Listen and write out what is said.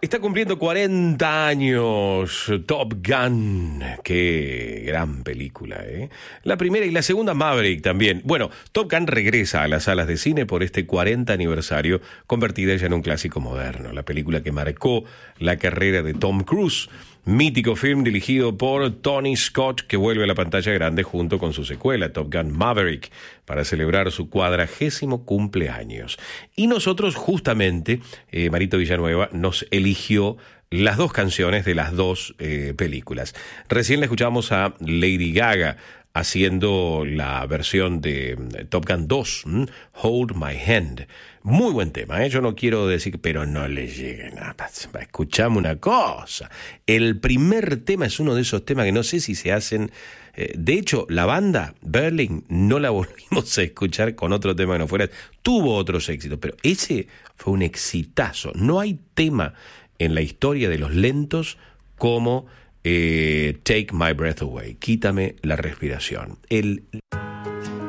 Está cumpliendo 40 años Top Gun. Qué gran película, ¿eh? La primera y la segunda Maverick también. Bueno, Top Gun regresa a las salas de cine por este 40 aniversario, convertida ya en un clásico moderno. La película que marcó la carrera de Tom Cruise. Mítico film dirigido por Tony Scott, que vuelve a la pantalla grande junto con su secuela, Top Gun Maverick, para celebrar su 40º cumpleaños. Y nosotros, justamente, Marito Villanueva nos eligió las dos canciones de las dos películas. Recién la escuchamos a Lady Gaga haciendo la versión de Top Gun 2, Hold My Hand. Muy buen tema, ¿eh? Yo no quiero decir, pero no le llegue nada. Escuchame una cosa. El primer tema es uno de esos temas que no sé si se hacen. De hecho, la banda Berlin no la volvimos a escuchar con otro tema que no fuera. Tuvo otros éxitos, pero ese fue un exitazo. No hay tema en la historia de los lentos como Take My Breath Away. Quítame la respiración.